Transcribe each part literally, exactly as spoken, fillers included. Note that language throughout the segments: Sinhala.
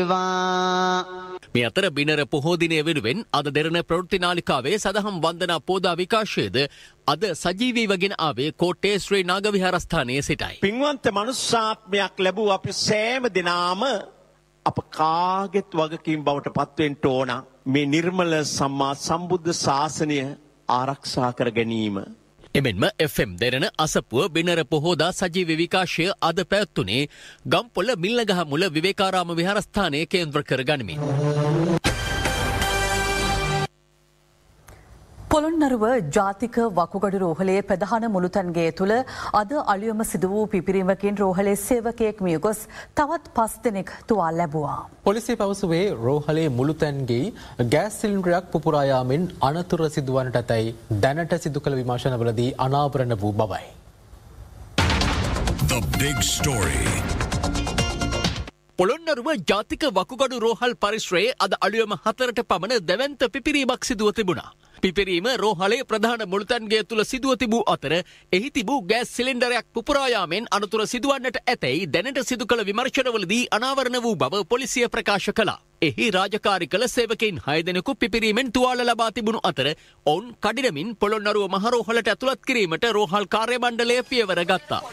මේ අතර බිනර පොහෝ දිනය වෙනුවෙන් අද දෙරණ ප්‍රවෘත්ති නාලිකාවේ සදහම් වන්දනා පෝදා විකාශයද අද සජීවීව ගෙන ආවේ කෝට්ටේ ශ්‍රී නාග විහාරස්ථානයේ සිටයි. පින්වන්ත මනුෂ්‍යාත්මයක් ලැබූ අපි සෑම දිනාම අප කාගෙත් වගකීම් බවට පත්වෙන්න ඕන මේ නිර්මල සම්මා සම්බුද්ධ ශාසනය ආරක්ෂා කර ගැනීම. එමෙන්ම එෆ් එම් දෙරණ අසපුව බිනර පොහෝදා සජීවී විකාශය අද පැවැත්වුණේ ගම්පොළ මිල්නගහ මුල විවේකාරාම විහාරස්ථානයේ කේන්ද්‍ර කර ගනිමින්. පොළොන්නරුව ජාතික වකුගඩු රෝහලේ ප්‍රධාන මුළුතැන්ගේ තුළ අද අලුයම සිදු වූ පිපිරීමකින් රෝහලේ සේවකයෙක් මිය ගොස් තවත් පස් දෙනෙක් තුවාල ලැබුවා. පොලිසිය පවසුවේ රෝහලේ මුළුතැන්ගේ ගෑස් සිලින්ඩරයක් පුපුරා යාමෙන් අනතුර සිදුවන්නට ඇතැයි දැනට සිදු කළ විමර්ශනවලදී අනාවරණ වූ බවයි. The big story. පොළොන්නරුව ජාතික වකුගඩු රෝහල් පරිශ්‍රයේ අද අලුයම හතරට පමණ දැවැන්ත පිපිරීමක් සිදුව තිබුණා. පිපිරීම රෝහලේ ප්‍රධාන මුළුතැන්ගේ තුළ සිදුව තිබූ අතර එහි තිබූ ගෑස් සිලින්ඩරයක් පුපුරා යාමෙන් අනතුර සිදුවන්නට ඇතැයි දැනට සිදු කළ විමර්ශනවලදී අනාවරණ වූ බව පොලිසිය ප්‍රකාශ කළා. එහි රාජකාරි කළ සේවකයින් හය දෙනෙකු පිපිරීමෙන් තුවාල ලබා තිබුණු අතර ඔවුන් කඩිනමින් පොළොන්නරුව මහරෝහලට ඇතුළත් කිරීමට රෝහල් කාර්ය මණ්ඩලය පියවර ගත්තා.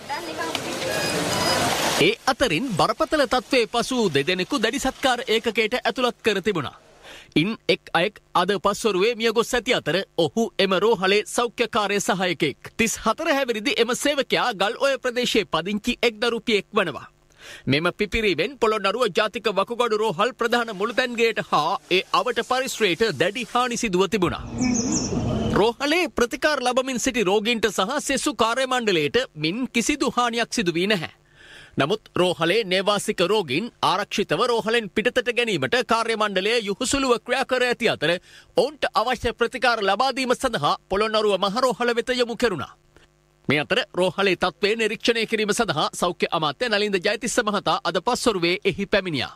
ඒ අතරින් බරපතල තත්ත්වයේ පසු දෙදෙනෙකු දැඩි සත්කාර ඒකකයට ඇතුළත් කර තිබුණා. ඉන් එක් අයෙක් අද පස්වරුවේ මියගොස් ඇති අතර ඔහු එම රෝහලේ සෞඛ්‍යකාර්ය සහායකයෙක්. තිස් හතර හැවිරිදි එම සේවකයා ගල් ඔය ප්‍රදේශයේ පදිංචි එක් දරුපියෙක් වනවා. මෙම පිපිරීමෙන් පොළොන්නරුව ජාතික වකුගඩු රෝහල් ප්‍රධාන මුළුතැන්ගේට හා ඒ අවට පරිශ්‍රයට දැඩි හානි සිදුව තිබුණා. රෝහලේ ප්‍රතිකාර ලබමින් සිටි රෝගීන්ට සහ සෙසු කාර්ය මණ්ඩලයට මින් කිසිදු හානියක් සිදු වී නැහැ. නමුත් රෝහලේ නේවාසික රෝගීන් ආරක්ෂිතව රෝහලෙන් පිටතට ගැනීමට කාර්ය මණ්ඩලය යුහුසුලුව ක්‍රියා කර ඇති අතර ඔවුන්ට අවශ්‍ය ප්‍රතිකාර ලබා දීම සඳහා පොළොන්නරුව මහරෝහල වෙත යොමු කෙරුණා. මේ අතර රෝහලේ තත්ත්වය නිරීක්ෂණය කිරීම සඳහා සෞඛ්‍ය අමාත්‍ය නලින්ද ජයතිස්ස මහතා අද පස්වරුවේ එහි පැමිණියා.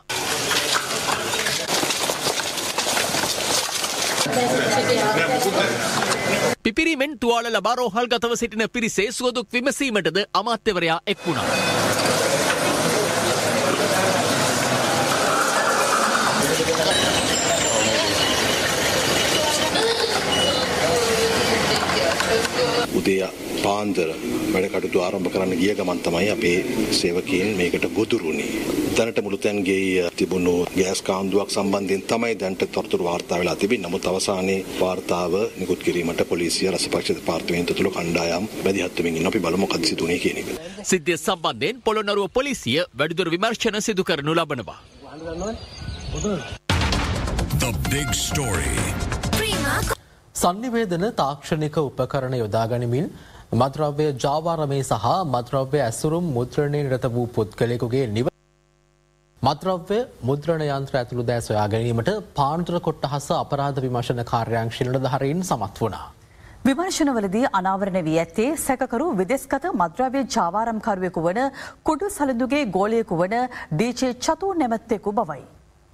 පිපිරීමෙන් තුවාල ලබා රෝහල් ගතව සිටින පිරිසේ සුවදුක් විමසීමටද අමාත්‍යවරයා එක් වුණා. උදේ පාන්දර වැඩ කටයුතු ආරම්භ කරන්න ගිය ගමන් තමයි අපේ සේවකයන් මේකට ගොදුරුනේ. දැනට මුළුතැන්ගේ තිබුණු ගෑස් කාන්දුවක් සම්බන්ධයෙන් තමයි දැනට තොරතුරු වාර්තා වෙලා තිබෙන්නේ. නමුත් අවසානයේ වාර්තාව නිකුත් කිරීමට පොලිසිය රසපක්ෂ දෙපාර්තමේන්තුව තුළ කණ්ඩායම් මැදිහත් වෙමින් ඉන්න අපි බලමු මොකද සිදුුනේ කියන එක. සිද්ධිය සම්බන්ධයෙන් පොළොන්නරුව පොලිසිය වැඩිදුර විමර්ශන සිදු කරනු ලබනවා. The big story. සංනිවේදන තාක්ෂණික උපකරණ යොදා ගනිමින් මද්‍රව්‍ය ජාවාරමේ සහ මද්‍රව්‍ය ඇසුරුම් මුද්‍රණය නිරත වූ පුද්ගලයෙකුගේ නිව මද්‍රව්‍ය මුද්‍රණ යන්ත්‍ර ඇතුළු දෑ සොයා ගැනීමට පාන්දුර කොට්ටහස අපරාධ විමර්ශන කාර්යාංශ නිලධාරීන් සමත් වුණා. විමර්ශනවලදී අනාවරණ වී ඇත්තේ සැකකරු විදෙස්ගත මද්‍රව්‍ය ජාවාරම්කරුවෙකු වන කුඩු සලඳුගේ ගෝලයෙකු වන ඩී.ජේ චතු නැමැත්තෙකු බවයි.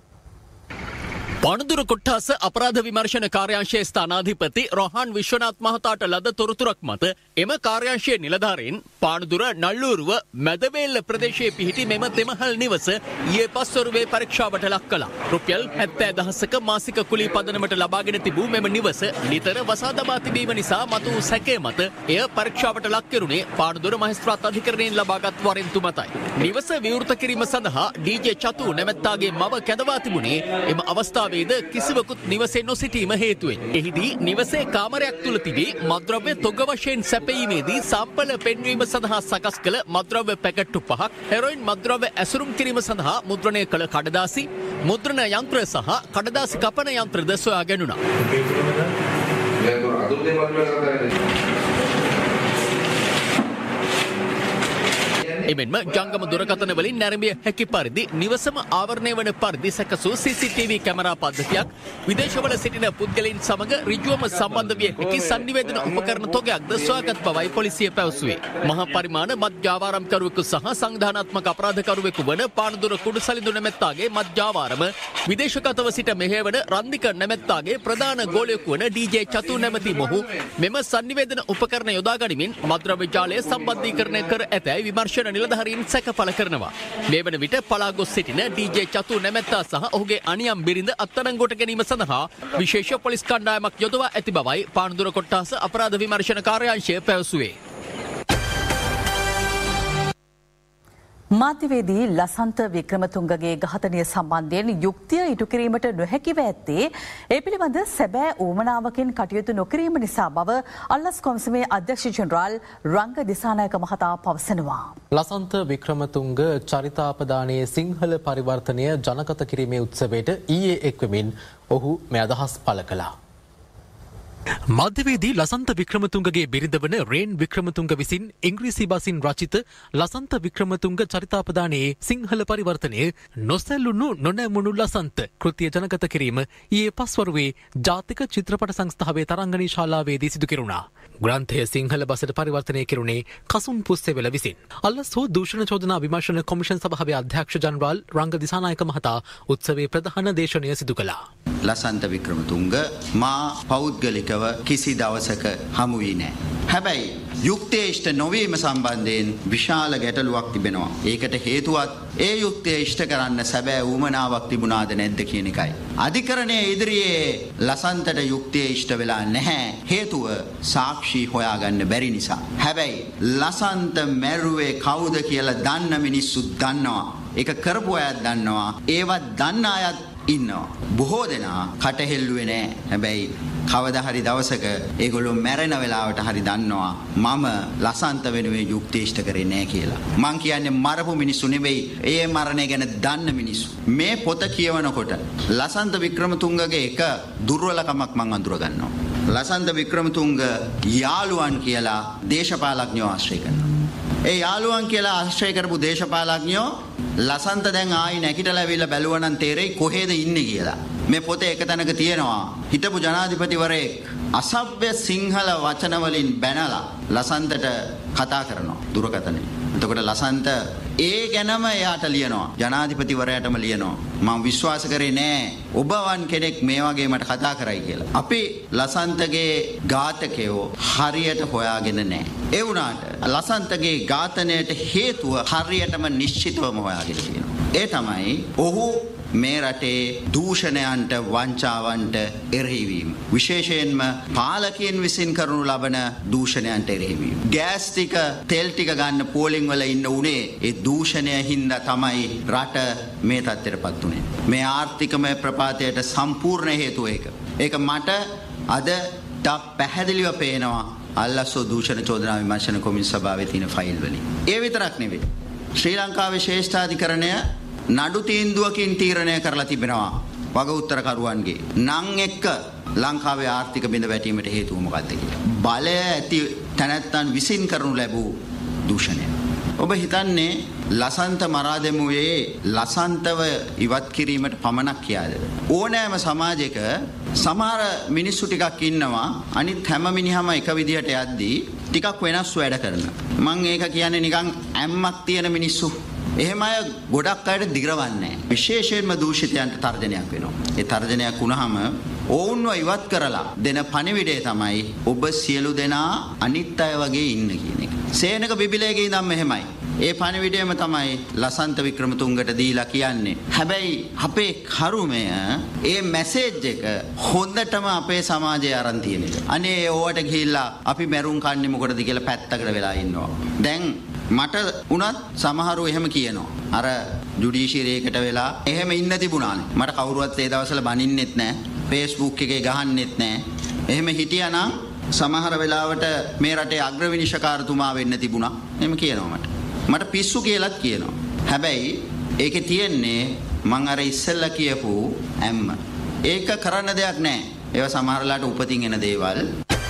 පානදුර කොට්ටාස අපරාධ විමර්ශන කාර්යාංශයේ ස්ථානාධිපති රොහාන් විශ්වනාත් මහතාට ලද තොරතුරක් මත එම කාර්යාංශයේ නිලධාරීන් පානදුර නල්ලූරුව මැදවේල්ල ප්‍රදේශයේ පිහිටි මෙම තෙමහල් නිවස ඊයේ පස්වරුවේ පරීක්ෂාවට ලක් කළා. රුපියල් හැත්තෑ දහසක මාසික කුලී පදනමට ලබාගෙන තිබූ මෙම නිවස නිතර වසා දමා තිබීම නිසා මතු වූ සැකය මත එය පරීක්ෂාවට ලක් කෙරුණේ පානදුර මහේස්ත්‍රාත් අධිකරණයෙන් ලබාගත් වරෙන්තු මතයි. නිවස විවෘත කිරීම සඳහා ඩී.ජේ චතු නැමැත්තාගේ මව කැඳවා තිබුණේ එම අවස්ථාව වේද කිසිවකුත් නිවසේ නොසිටීම හේතුවෙන්. එහිදී නිවසේ කාමරයක් තුල තිබී මද්‍රව්‍ය තොග වශයෙන් සැපයීමේදී සම්පල පෙන්වීම සඳහා සකස් කළ මද්‍රව්‍ය පැකට්ටු පහක්, හෙරොයින් මද්‍රව්‍ය ඇසුරුම් කිරීම සඳහා මුද්‍රණය කළ කඩදාසි, මුද්‍රණ යන්ත්‍ර සහ කඩදාසි කපන යන්ත්‍රද සොයා ගැනුණා. එමෙන්ම ජංගම දුරකථන වලින් නැරඹිය හැකි පරිදි නිවසම ආවරණය වන පරිදි සැකසූ සී සී ටී වී කැමරා පද්ධතියක්, විදේශවල සිටින පුද්ගලයන් සමග ඍජුවම සම්බන්ධ විය හැකි සංනිවේදන උපකරණ තොගයක්ද සොයාගත් බවයි පොලිසිය පැවසුවේ. මහා පරිමාණ මත්ජාවාරම්කරුවෙකු සහ සංවිධානාත්මක අපරාධකරුවෙකු වන පානදුර කුඩුසලිඳු නැමැත්තාගේ මත්ජාවාරම විදේශගතව සිට මෙහෙවන රන්දික නැමැත්තාගේ ප්‍රධාන ගෝලයෙකු වන ඩී.ජේ චතු නැමැති මොහු මෙම සංනිවේදන උපකරණ යොදා ගනිමින් මද්‍රව්‍ය ජාලය සම්බන්ධීකරණය කර ඇතැයි විමර්ශන නිලධාරීන් සැකපල කරනවා. මේ වන විට පලා ගොස් සිටින ඩී.ජේ චතු නැමැත්තා සහ ඔහුගේ අනියම් බිරිඳ අත්අඩංගුවට ගැනීම සඳහා විශේෂ පොලිස් කණ්ඩායමක් යොදවා ඇති බවයි පානදුර කොට්ටාස අපරාධ විමර්ශන කාර්යාංශය පැවසුවේ. මාධ්‍යවේදී ලසන්ත වික්‍රමතුංගගේ ඝාතනය සම්බන්ධයෙන් යුක්තිය ඉටු කිරීමට නොහැකිව ඇත්තේ ඒ පිළිබඳ සැබෑ ඌමනාවකින් කටයුතු නොකිරීම නිසා බව අල්ලස් කොමිසමේ අධ්‍යක්ෂ ජෙනරාල් රංග දිසානායක මහතා පවසනවා. ලසන්ත වික්‍රමතුංග චරිතාපදානයේ සිංහල පරිවර්තනය ජනගත කිරීමේ උත්සවයට ඊයේ එක්වමින් ඔහු මේ අදහස් පළ කළා. මාධ්‍යවේදී ලසන්ත වික්‍රමතුංගගේ බිරිඳ වන රේන් වික්‍රමතුංග විසින් ඉංග්‍රීසි බසින් රචිත ලසන්ත වික්‍රමතුංග චරිතාපදානයේ සිංහල පරිවර්තනය නොසැලුණු නොනැමුණු ලසන්ත කෘතිය ජනගත කිරීම ඊයේ පස්වරුවේ ජාතික චිත්‍රපට සංස්ථාවේ තරංගනී ශාලාවේදී සිදු කෙරුණා. ග්‍රන්ථය සිංහල බසට පරිවර්තනය කෙරුණේ කසුන් පුස්සෙවල විසින්. අල්ලස් හෝ දූෂණ චෝදනා විමර්ශන කොමිෂන් සභාවේ අධ්‍යක්ෂ ජනරාල් රංග දිසානායක මහතා උත්සවයේ ප්‍රධාන දේශනය සිදු කළා. ලසන්ත වික්‍රමතුංග මා පෞද්ගලිකව කිසි දවසක හමු වී නැහැ. හැබැයි යුක්තිය ඉෂ්ට නොවීම සම්බන්ධයෙන් විශාල ගැටලුවක් තිබෙනවා. ඒකට හේතුවත් ඒ යුක්තිය ඉෂ්ට කරන්න සැබෑ ඌමනාවක් තිබුණාද නැද්ද කියන එකයි. අධිකරණයේ ඉදිරියේ ලසන්තට යුක්තිය ඉෂ්ට වෙලා නැහැ. හේතුව සාක්ෂි හොයාගන්න බැරි නිසා. හැබැයි ලසන්ත මැරුවේ කවුද කියලා දන්න මිනිස්සු දන්නවා. ඒක කරපු අයත් දන්නවා. ඒවත් දන්න අයත් ඉන්නවා. බොහෝ දෙනා කටහෙල්ලුවේ නැහැ. හැබැයි කවදා හරි දවසක ඒගොල්ලෝ මැරෙන වෙලාවට හරි දන්නවා මම ලසන්ත වෙනුවෙන් යුක්තිය ඉෂ්ට කරේ නැහැ කියලා. මං කියන්නේ මරපු මිනිස්සු නෙවෙයි, ඒ මරණය ගැන දන්න මිනිස්සු. මේ පොත කියවනකොට ලසන්ත වික්‍රමතුංගගේ එක දුර්වලකමක් මං අඳුර ගන්නවා. ලසන්ත වික්‍රමතුංග යාළුවන් කියලා දේශපාලඥයෝ ආශ්‍රය කරනවා. ඒ යාළුවන් කියලා ආශ්‍රය කරපු දේශපාලඥයෝ ලසන්ත දැන් ආයි නැගිටලා ඇවිල්ලා බැලුවා නම් තේරෙයි කොහෙද ඉන්නේ කියලා. මේ පොතේ එක තැනක තියෙනවා හිටපු ජනාධිපතිවරයෙක් අසභ්‍ය සිංහල වචන වලින් බැනලා ලසන්තට කතා කරනවා දුරකථනයේ. එතකොට ලසන්ත ඒ ගැනම එයාට ලියනවා, ජනාධිපතිවරයාටම ලියනවා. මම විශ්වාස කරේ නෑ ඔබ වන් කෙනෙක් මේ වගේ මට කතා කරයි කියලා. අපි ලසන්තගේ ඝාතකයෝ හරියට හොයාගෙන නෑ. ඒ වුණාට ලසන්තගේ ඝාතනයට හේතුව හරියටම නිශ්චිතවම හොයාගෙන තියෙනවා. ඒ තමයි ඔහු මේ රටේ දූෂණයන්ට වංචාවන්ට එරෙහිවීම. විශේෂයෙන්ම පාලකයන් විසින් කරනු ලබන දූෂණයන්ට එරෙහිවීම. ගෑස් ටික තෙල් ටික ගන්න පෝලිං වල ඉන්න උනේ ඒ දූෂණය හින්දා තමයි රට මේ තත්ත්වයටපත් උනේ. මේ ආර්ථිකමය ප්‍රපාතයට සම්පූර්ණ හේතුව ඒක. ඒක මට අද තා පැහැදිලිව පේනවා අල්ලස්සෝ දූෂණ චෝදනා විමර්ශන කොමිසම සභාවේ තියෙන ෆයිල් වලින්. ඒ විතරක් නෙවෙයි. ශ්‍රී ලංකාවේ ශ්‍රේෂ්ඨාධිකරණය නඩු තීන්දුවකින් තීරණය කරලා තිබෙනවා වග උත්තරකරුවන්ගේ නම් එක්ක ලංකාවේ ආර්ථික බිඳ වැටීමට හේතුව මොකක්ද කියලා. බලය ඇති තැනැත්තන් විසින් කරනු ලැබූ දූෂණය. ඔබ හිතන්නේ ලසන්ත මරා දෙමුවේ ලසන්තව ඉවත් කිරීමට පමණක් කියාද? ඕනෑම සමාජයක සමහර මිනිස්සු ටිකක් ඉන්නවා අනිත් හැම මිනිහම එක විදියට යද්දී ටිකක් වෙනස් වැඩ කරන. මම ඒක කියන්නේ නිකන් ඇම්මක් තියෙන මිනිස්සු. එහෙම අය ගොඩක් අයට දිරවන්නේ. විශේෂයෙන්ම දූෂිතයන්ට තර්ජනයක් වෙනවා. ඒ තර්ජනයක් වුණාම ඔවුන්ව ඉවත් කරලා දෙන පණිවිඩය තමයි ඔබ සියලු දෙනා අනිත් අය වගේ ඉන්න කියන එක. සේනක බිබිලේගේ ඉඳන් මෙහෙමයි. ඒ පණිවිඩයම තමයි ලසන්ත වික්‍රමතුංගට දීලා කියන්නේ. හැබැයි අපේ කරුමය ඒ මැසේජ් එක හොඳටම අපේ සමාජයේ අරන් තියෙන එක. අනේ ඕවට ගිහිල්ලා අපි මැරුම් කන්නේ මොකටද කියලා පැත්තකට වෙලා ඉන්නවා. දැන් මට උනත් සමහරව එහෙම කියනවා. අර ජුඩිෂියරියකට වෙලා එහෙම ඉන්න තිබුණානේ. මට කවුරුවත් ඒ දවස්වල බනින්නෙත් නැහැ. Facebook එකේ ගහන්නෙත් නැහැ. එහෙම හිටියානම් සමහර වෙලාවට මේ රටේ අග්‍රවිනිශ්චකාරතුමා වෙන්න තිබුණා. එහෙම කියනවා මට. මට පිස්සු කියලාත් කියනවා. හැබැයි ඒකේ තියෙන්නේ මං අර ඉස්සෙල්ලා කියපු ඇම්ම. ඒක කරන්න දෙයක් නැහැ. ඒවා සමහරලාට උපතින් එන දේවල්.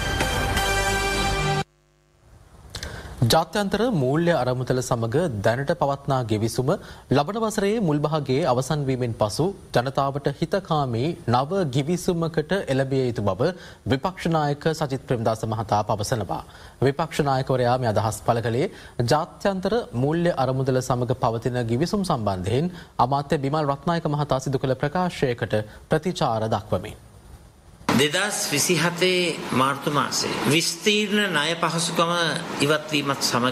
ජාත්‍යන්තර මූල්‍ය අරමුදල සමග දැනට පවත්නා ගෙවිසුම ලබන වසරේ මුල් භාගයේ අවසන් වීමෙන් පසු ජනතාවට හිතකාමී නව ගිවිසුමකට එළඹිය යුතු බව විපක්ෂ නායක සජිත් ප්‍රේමදාස මහතා පවසනවා. විපක්ෂ නායකවරයා මේ අදහස් පළ කළේ ජාත්‍යන්තර මූල්‍ය අරමුදල සමග පවතින ගිවිසුම් සම්බන්ධයෙන් අමාත්‍ය බිමල් රත්නායක මහතා සිදු කළ ප්‍රකාශයකට ප්‍රතිචාර දක්වමින් දෙදස් විසිහතේ මාර්තු මාසයේ විස්තීර්ණ ණය පහසුකම ඉවත්වීමත් සමග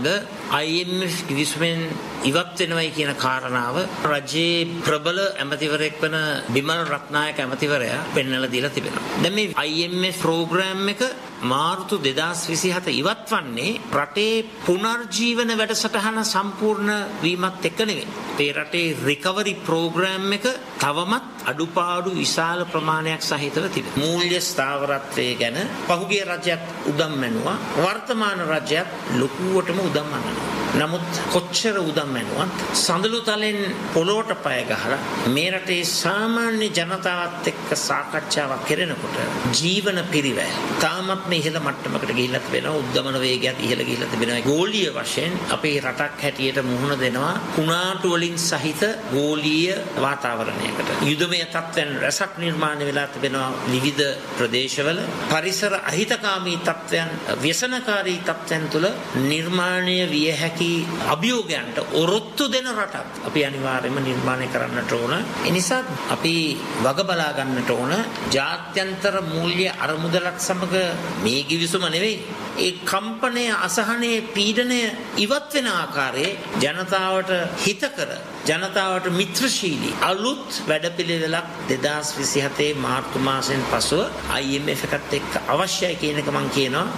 I M F කිවිසුමෙන් ඉවත් වෙනවයි කියන කාරණාව රජයේ ප්‍රබල ඇමතිවරයෙක් වන බිමල් රත්නායක ඇමතිවරයා පෙන්වලා දීලා තිබෙනවා. දැන් මේ I M F ප්‍රෝග්‍රෑම් එක මාර්තු දෙදාස් විසිහත ඉවත් වන්නේ රටේ පුනර්ජීවන වැඩසටහන සම්පූර්ණ වීමත් එක්ක නෙවෙයි. ඒ රටේ රිකවරි ප්‍රෝග්‍රෑම් එක තවමත් අඩුපාඩු විශාල ප්‍රමාණයක් සහිතව තිබෙනවා. මූල්‍ය ස්ථාවරත්වය ගැන පහුගිය රජයක් උදම් මැනුවා. වර්තමාන රජයක් ලොකුවටම උදම් මැනුවා. නමුත් කොච්චර උදම් මැනුවත් සඳලු තලෙන් පොළොවට පය ගහලා මේ රටේ සාමාන්‍ය ජනතාවත් එක්ක සාකච්ඡාවක් කරනකොට ජීවන පිරිවැය තාමත් මේ ඉහළ මට්ටමකට ගිහිල්ලා තිබෙනවා. උද්දමන වේගයත් ඉහළ ගිහිල්ලා තිබෙනවා. ගෝලීය වශයෙන් අපේ රටක් හැටියට මුහුණ දෙනවා කුණාටු වලින් සහිත ගෝලීය වාතාවරණයකට. යුදමය තත්ත්වයන් රැසක් නිර්මාණය වෙලා තිබෙනවා විවිධ ප්‍රදේශවල. පරිසර අහිතකාමී තත්ත්වයන්, ව්‍යසනකාරී තත්ත්වයන් තුළ නිර්මාණය විය හැකි අභියෝගයන්ට ඔරොත්තු දෙන රටක් අපි අනිවාර්යයෙන්ම නිර්මාණය කරන්නට ඕන. ඒ නිසා අපි වග බලා ගන්නට ඕන. ජාත්‍යන්තර මූල්‍ය අරමුදලත් සමග මේ කිවිසුම නෙවෙයි, ඒ කම්පනය, අසහනය, පීඩනය ඉවත් වෙන ආකාරයේ ජනතාවට හිතකර, ජනතාවට මිත්‍රශීලී අලුත් වැඩපිළිවෙලක් දෙදාස් විසිහතේ මාර්තු මාසයෙන් පසුව I M F එකත් එක්ක අවශ්‍යයි කියන එක මම කියනවා.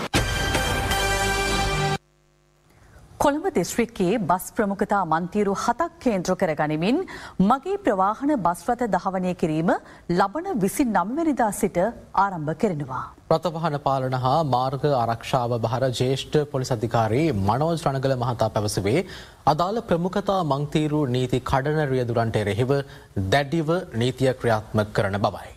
කොළඹ දිස්ත්‍රික්කයේ බස් ප්‍රමුඛතා මන්තිරු හතක් කේන්ද්‍ර කර ගනිමින් මගේ ප්‍රවාහන බස් රථ ධාවනය කිරීම ලබන විසිනම වෙනිදා සිට ආරම්භ කරනවා. රථවාහන පාලන හා මාර්ග ආරක්ෂාව භාර ජ්‍යෙෂ්ඨ පොලිස් අධිකාරී මනෝජ් රණගල මහතා පැවසුවේ අදාළ ප්‍රමුඛතා මන්තිරු නීති කඩන රියදුරන්ට එරෙහිව දැඩිව නීතිය ක්‍රියාත්මක කරන බවයි.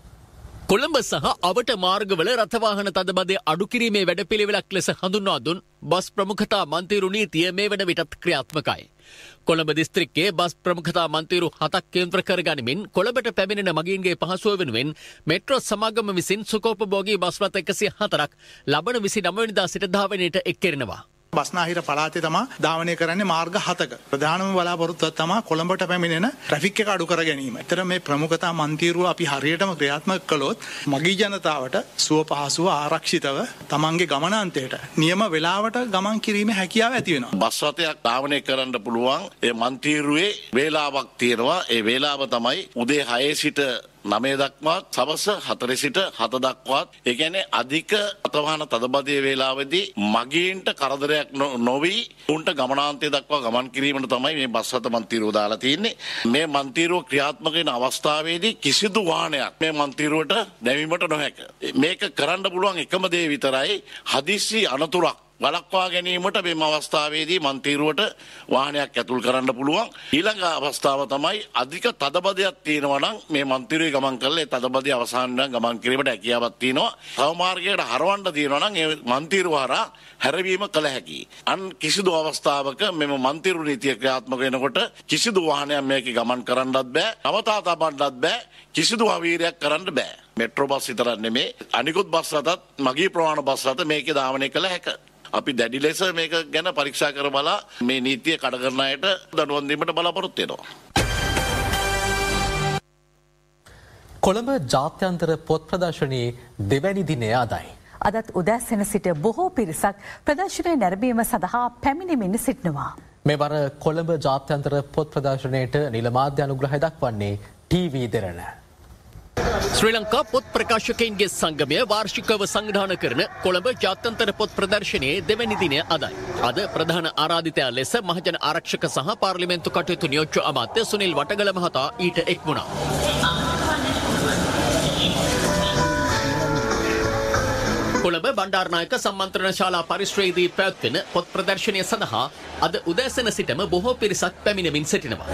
කොළඹ සහ අවට මාර්ගවල රථවාහන තදබදය අඩු කිරීමේ වැඩපිළිවෙලක් ලෙස හඳුන්වා දුන් බස් ප්‍රමුඛතා මන්තිරු නීතිය මේ වන විටත් ක්‍රියාත්මකයි. කොළඹ දිස්ත්‍රික්කයේ බස් ප්‍රමුඛතා මන්තිරු හතක් කේන්ද්‍ර කර ගනිමින් කොළඹට පැමිණෙන මගීන්ගේ පහසුව වෙනුවෙන් මෙට්‍රෝ සමාගම විසින් සුකෝපභෝගී බස් රථ එකසිය හතරක් ලබන විසිනම වෙනිදා සිට ධාවනයට එක් කරනවා. බස්නාහිර පළාතේ තමා ධාවනය කරන්නේ මාර්ග හතක. ප්‍රධානම බලාපොරොත්තුව තමා කොළඹට පැමිණෙන ට්‍රැෆික් එක අඩු කර ගැනීම. ඒතර මේ ප්‍රමුඛතා මන්තිරුව අපි හරියටම ක්‍රියාත්මක කළොත් මගී ජනතාවට සුව පහසුව ආරක්ෂිතව තමන්ගේ ගමනාන්තයට නියම වේලාවට ගමන් කිරීමේ හැකියාව ඇති වෙනවා. බස් රථයක් ධාවනය කරන්න පුළුවන් ඒ මන්තිරුවේ වේලාවක් තියෙනවා. ඒ වේලාව තමයි උදේ හයේ සිට නවය දක්වාත් සවස හතර සිට හත දක්වාත්. ඒ කියන්නේ අධික රථවාහන තදබදයේ වේලාවේදී මගීන්ට කරදරයක් නොවි උන්ට ගමනාන්තය දක්වා ගමන් කිරීමට තමයි මේ බස් රථ මන්තිරුව දාලා තියෙන්නේ. මේ මන්තිරුව ක්‍රියාත්මක වෙන අවස්ථාවේදී කිසිදු වාහනයක් මේ මන්තිරුවට නැවීමට නොහැක. මේක කරන්න පුළුවන් එකම දේ විතරයි හදිසි අනතුරක් වළක්වා ගැනීමට මේ අවස්ථාවේදී මන්තිරුවට වාහනයක් ඇතුල් කරන්න පුළුවන්. ඊළඟ අවස්ථාව තමයි අධික තදබදයක් තියෙනවා නම් මේ මන්තිරුවේ ගමන් කරලා ඒ තදබදය අවසන් වෙන ගමන් කිරීමට හැකියාවක් තියෙනවා. තව මාර්ගයකට හරවන්න තියෙනවා නම් ඒ මන්තිරුව හරහා හැරවීම කළ හැකියි. අන් කිසිදු අවස්ථාවක මෙම මන්තිරු නීතිය ක්‍රියාත්මක වෙනකොට කිසිදු වාහනයක් මේකේ ගමන් කරන්නත් බෑ, නවතා තබන්නත් බෑ, කිසිදු අවීරයක් කරන්න බෑ. මෙට්‍රෝ බස් විතරක් නෙමේ අනිකුත් බස් රථත් මගී ප්‍රවාහන බස් රථ මේකේ ධාවනය කළ හැකියි. අපි දැඩි ලෙස මේක ගැන පරීක්ෂා කර බලා මේ නීතිය කඩ කරන අයට දඬුවම් දීමට බලාපොරොත්තු වෙනවා. කොළඹ ජාත්‍යන්තර පොත් ප්‍රදර්ශනයේ දෙවැනි දිනය අදයි. අදත් උදැසන සිට බොහෝ පිරිසක් ප්‍රදර්ශනය නැරඹීම සඳහා පැමිණෙමින් සිටිනවා. මෙවර කොළඹ ජාත්‍යන්තර පොත් ප්‍රදර්ශනයට නිල මාධ්‍ය අනුග්‍රහය දක්වන්නේ ටීවී දෙරණ. ශ්‍රී ලංකා පොත් ප්‍රකාශකයින්ගේ සංගමය වාර්ෂිකව සංවිධානය කරන කොළඹ ජාත්‍යන්තර පොත් ප්‍රදර්ශනයේ දෙවැනි දිනය අදයි. අද ප්‍රධාන ආරාධිතයා ලෙස මහජන ආරක්ෂක සහ පාර්ලිමේන්තු කටයුතු නියෝජ්‍ය අමාත්‍ය සුනිල් වටගල මහතා ඊට එක් වුණා. කොළඹ බණ්ඩාරනායක සම්මන්ත්‍රණ ශාලා පරිශ්‍රයේදී පැවැත්වෙන පොත් ප්‍රදර්ශනය සඳහා අද උදෑසන සිටම බොහෝ පිරිසක් පැමිණෙමින් සිටිනවා.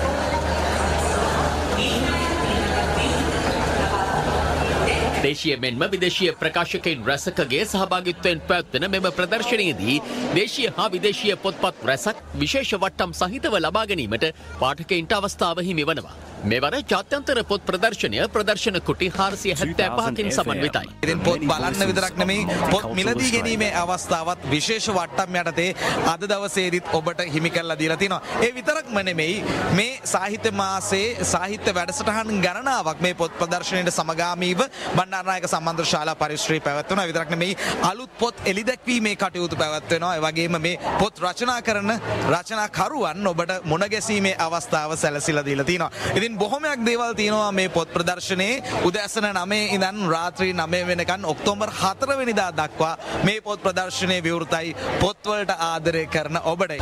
දේශීය මෙන්ම විදේශීය ප්‍රකාශකයින් රැසකගේ සහභාගිත්වයෙන් පැවැත්වෙන මෙම ප්‍රදර්ශනයේදී දේශීය හා විදේශීය පොත්පත් රැසක් විශේෂ වට්ටම් සහිතව ලබා ගැනීමට පාඨකයින්ට අවස්ථාව හිමි වනවා. මෙවර ජාත්‍යන්තර පොත් ප්‍රදර්ශනය ප්‍රදර්ශන කුටි හාරසිය හැත්තෑ පහකින් සමන්විතයි. ඉතින් පොත් බලන්න විතරක් නෙමෙයි පොත් මිලදී ගැනීමේ අවස්ථාවත් විශේෂ වට්ටම් යටතේ අද දවසේදීත් ඔබට හිමි කරලා දීලා තිනවා. ඒ විතරක්ම නෙමෙයි මේ සාහිත්‍ය මාසයේ සාහිත්‍ය වැඩසටහන් ගණනාවක් මේ පොත් ප්‍රදර්ශනයට සමගාමීව බණ්ඩාරනායක සම්බන්ධ ශාලා පරිශ්‍රය පැවැත්වෙනවා. විතරක් නෙමෙයි අලුත් පොත් එළිදැක්වීමේ කටයුතු පැවැත්වෙනවා. ඒ වගේම මේ පොත් රචනා කරන රචනාකරුවන් ඔබට මුණ ගැසීමේ අවස්ථාව සැලසීලා දීලා තිනවා. ඉතින් බොහොමයක් දේවල් තියෙනවා මේ පොත් ප්‍රදර්ශනයේ. උදෑසන නවය ඉඳන් රාත්‍රී නවය වෙනකන් ඔක්තෝබර් හතර වෙනිදා දක්වා මේ පොත් ප්‍රදර්ශනයේ විවෘතයි. පොත්වලට ආදරය කරන ඔබට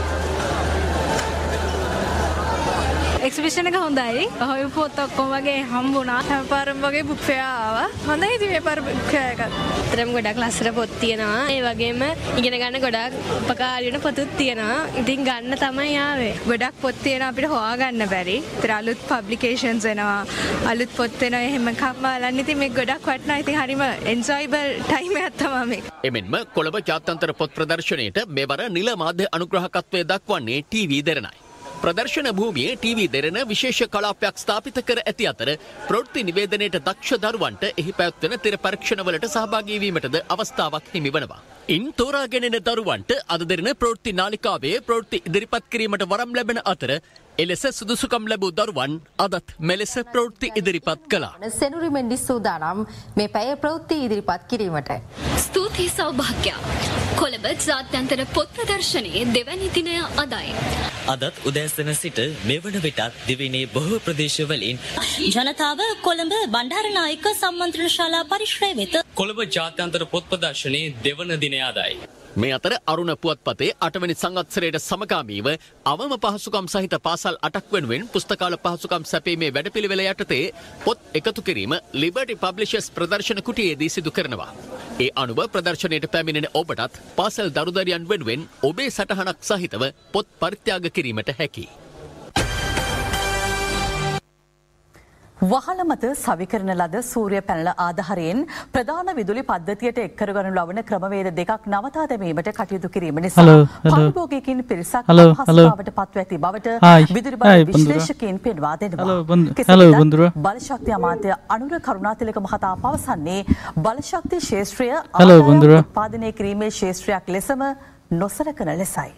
එක්සිබිෂන් එක හොඳයි. ඔය පොත් ඔක්කොම වගේ හම්බුණා. හැම පාරම වගේ බුක් ෆෙයාර් ආවා. හොඳයි ඉතින් මේ පාර බුක් ෆෙයාර් එකත්. අතරම ගොඩක් ලස්සන පොත් තියෙනවා. ඒ වගේම ඉගෙන ගන්න ගොඩක් උපකාරී වෙන පොතුත් තියෙනවා. ඉතින් ගන්න තමයි ආවේ. ගොඩක් පොත් තියෙනවා අපිට හොයාගන්න බැරි. ඒතර අලුත් පබ්ලිකේෂන්ස් එනවා. අලුත් පොත් එනවා. එහෙම කම්ම බලන්න ඉතින් මේක ගොඩක් වටිනවා. ඉතින් හරිම එන්ජොයබල් ටයිම් එකක් තමයි මේක. එමෙන්ම කොළඹ ජාත්‍යන්තර පොත් ප්‍රදර්ශනයේට මෙවර නිල මාධ්‍ය අනුග්‍රහකත්වය දක්වන්නේ ටීවී දෙරණයි. ප්‍රදර්ශන භූමියේ ටීවී දෙරණ විශේෂ කලාපයක් ස්ථාපිත කර ඇති අතර ප්‍රවෘත්ති නිවේදනයට දක්ෂ දරුවන්ට එහි පැවැත්වෙන තෙර පරීක්ෂණවලට සහභාගී වීමටද අවස්ථාවක් හිමි වනවා. ඉන් තෝරාගෙනෙන දරුවන්ට අද දෙරණ ප්‍රවෘත්ති නාලිකාවේ ප්‍රවෘත්ති ඉදිරිපත් කිරීමට වරම් ලැබෙන අතර එලෙස සුදුසුකම් ලැබූ දරුවන් අදත් මෙලෙස ප්‍රවෘත්ති ඉදිරිපත් කළා. සෙනුරි මෙන්ඩිස් සූදානම් මේ පැය ප්‍රවෘත්ති ඉදිරිපත් කිරීමට. ස්තුතියි සෞභාග්‍ය. කොළඹ ජාත්‍යන්තර පොත් ප්‍රදර්ශනයේ දෙවැනි දිනය අදයි. අදත් උදෑසන සිට මෙවන විටත් දිවයිනේ බොහෝ ප්‍රදේශවලින් ජනතාව කොළඹ බණ්ඩාරනායක සම්මන්ත්‍රණ ශාලා පරිශ්‍රය වෙත කොළඹ ජාත්‍යන්තර පොත් ප්‍රදර්ශනයේ දෙවන දිනය අදයි. මේ අතර අරුණ පුවත්පතේ අටවැනි සංවත්සරයට සමගාමීව අවම පහසුකම් සහිත පාසල් අටක් වෙනුවෙන් පුස්තකාල පහසුකම් සැපීමේ වැඩපිළිවෙල යටතේ පොත් එකතු කිරීම ලිබර්ටි පබ්ලිෂර්ස් ප්‍රදර්ශන කුටියේදී සිදු කරනවා. ඒ අනුව ප්‍රදර්ශනයට පැමිණෙන ඔබටත් පාසල් දරුදරියන් වෙනුවෙන් ඔබේ සටහනක් සහිතව පොත් පරිත්‍යාග කිරීමට හැකියි. වහල මත සවිකරන ලද සූර්ය පැනල ආධාරයෙන් ප්‍රධාන විදුලි පද්ධතියට එක් කරගනු ලබන ක්‍රමවේද දෙකක් නවතා දැමීමට කටයුතු කිරීම නිසා පාරිභෝගිකයින් පිරිසක් අපහසුතාවට පත්ව ඇති බවට විදුලි බල විශ්ලේෂකයින් පෙන්වා දෙනවා. බලශක්ති අමාත්‍ය අනුර කරුණාතිලක මහතා පවසන්නේ බලශක්ති ක්ෂේත්‍රය උත්පාදනය කිරීමේ ක්ෂේත්‍රයක් ලෙසම නොසලකන ලෙසයි.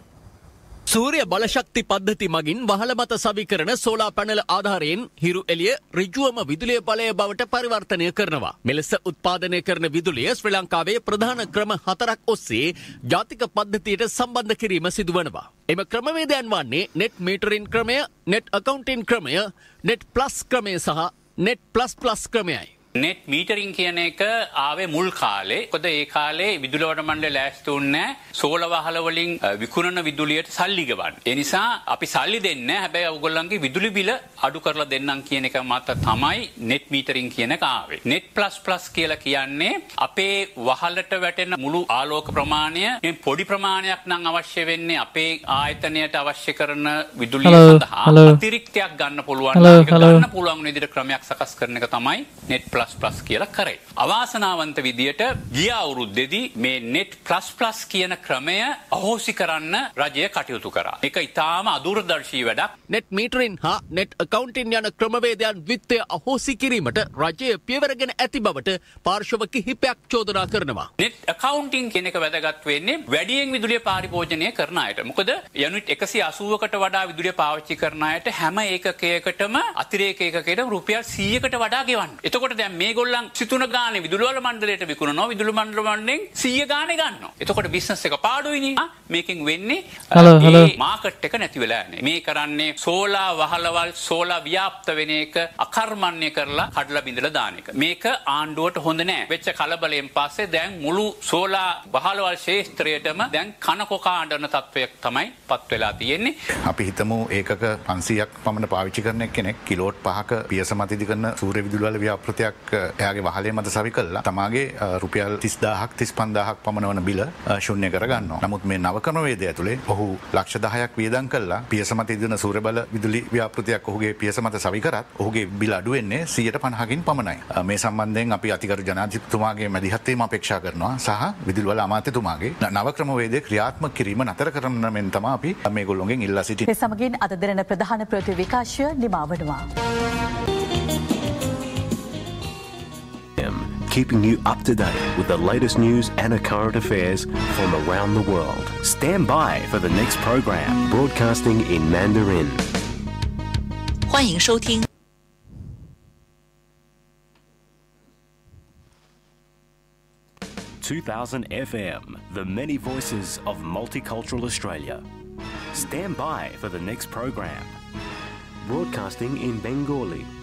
සූර්ය බලශක්ති පද්ධති මගින් වහල මත සවිකරන සෝලා පැනල ආධාරයෙන් හිරු එළිය ඍජුවම විදුලිය බලය බවට පරිවර්තනය කරනවා. මෙලෙස උත්පාදනය කරන විදුලිය ශ්‍රී ලංකාවේ ප්‍රධාන ක්‍රම හතරක් ඔස්සේ ජාතික පද්ධතියට සම්බන්ධ කිරීම සිදුවනවා. එම ක්‍රමවේදයන් වන්නේ නෙට් මීටරින් ක්‍රමය, නෙට් අකවුන්ටින් ක්‍රමය, නෙට් ප්ලස් ක්‍රමය සහ නෙට් ප්ලස් ප්ලස් ක්‍රමයයි. නෙට් මීටරින් කියන එක ආවේ මුල් කාලේ. මොකද ඒ කාලේ විදුලි වඩ මණ්ඩලය ලෑස්ති වුණේ සෝල වහල වලින් විකුණන විදුලියට සල්ලි ගෙවන්න. ඒ නිසා අපි සල්ලි දෙන්නේ නැහැ. හැබැයි ඔයගොල්ලන්ගේ විදුලි බිල අඩු කරලා දෙන්නම් කියන එක මත තමයි නෙට් මීටරින් කියන එක ආවේ. නෙට් ප්ලස් ප්ලස් කියලා කියන්නේ අපේ වහලට වැටෙන මුළු ආලෝක ප්‍රමාණය මේ පොඩි ප්‍රමාණයක් නම් අවශ්‍ය වෙන්නේ අපේ ආයතනයට අවශ්‍ය කරන විදුලිය සඳහා අතිරික්තයක් ගන්න පුළුවන්. ඒක ගන්න පුළුවන් විදිහට ක්‍රමයක් සකස් කරන එක තමයි නෙට් ප්ලස් ප්ලස් කියලා කරේ. අවාසනාවන්ත විදියට ගිය අවුරුද්දේදී මේ නෙට් ප්ලස් ප්ලස් කියන ක්‍රමය අහෝසි කරන්න රජය කටයුතු කරා. ඒක ඊටාම අදූරදර්ශී වැඩක්. නෙට් මීටරින් හා නෙට් අකවුන්ටින් යන ක්‍රමවේදයන් විත්‍ය අහෝසි කිරීමට රජය පියවරගෙන ඇති බවට පාර්ශව කිහිපයක් චෝදනා කරනවා. නෙට් අකවුන්ටින් කියන එක වැදගත් වෙන්නේ වැඩියෙන් විදුලිය පරිභෝජනය කරන අයට. මොකද යුනිට් එකසිය අසූවකට වඩා විදුලිය පාවිච්චි කරන අයට හැම ඒකකයකටම අතිරේක ඒකකයකට රුපියල් සීයකට වඩා ගෙවන්න. එතකොට දැන් මේගොල්ලන් සිතුන ගානේ විදුලි වල මණ්ඩලයට විකුණනවා, විදුලි මණ්ඩල වලින් සීය ගානේ ගන්නවා. එතකොට බිස්නස් එක පාඩුයිනේ. මේකෙන් වෙන්නේ ඒ මාකට් එක නැති වෙලා යන්නේ. මේ කරන්නේ සෝලා වහලවල් සෝලා ව්‍යාප්ත වෙන එක අකර්මණ්‍ය කරලා කඩලා බිඳලා දාන එක. මේක ආණ්ඩුවට හොඳ නෑ. වෙච්ච කලබලයෙන් පස්සේ දැන් මුළු සෝලා වහලවල් ශේෂ්ත්‍රයටම දැන් කනකොකා අඬන තත්වයක් තමයි පත් වෙලා තියෙන්නේ. අපි හිතමු ඒකක පන්සීයක් පමණ පාවිච්චි කරන කෙනෙක් කිලෝට් පහක පියස මත ඉදි කරන සූර්ය විදුලි වල ව්‍යාපෘතියක් එයාගේ වහලේ මත සවි කළා තමාගේ රුපියල් තිස් දාහක් තිස් පන්දාහක් පමණ වන බිල ශුන්‍ය කර ගන්නවා. නමුත් මේ නව ක්‍රමවේදය ඇතුලේ ඔහු ලක්ෂ දහයක් වියදම් කළා පියස මත ඉදින සූර්ය බල විදුලි ව්‍යාපෘතියක් ඔහුගේ පියස මත සවි කරත් ඔහුගේ බිල අඩු වෙන්නේ සියයට පනහකින් පමණයි. මේ සම්බන්ධයෙන් අපි අතිගරු ජනාධිපතිතුමාගේ මැදිහත් වීම අපේක්ෂා කරනවා සහ විදුලි වල අමාත්‍යතුමාගේ නව ක්‍රමවේදය ක්‍රියාත්මක කිරීම නතර කරන මෙන් තමයි අපි මේගොල්ලෝගෙන් ඉල්ලා සිටින්නේ. ඒ සමගින් අද දෙරණ ප්‍රධාන ප්‍රවෘත්ති විකාශය නිමා වෙනවා. Keeping you up to date with the latest news and current affairs from around the world. Stand by for the next program, broadcasting in Mandarin. 欢迎收听 two thousand F M, the many voices of multicultural Australia. Stand by for the next program. Broadcasting in Bengali.